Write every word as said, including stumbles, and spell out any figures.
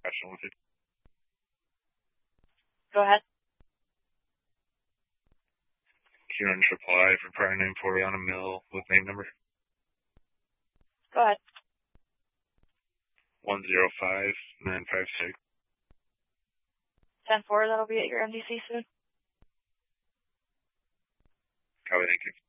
question with you. Go ahead. Kieran Supply for prior name Toriana Mill with name number. Go ahead. One zero five nine five six. ten four, that'll be at your M D C soon. Copy, thank you.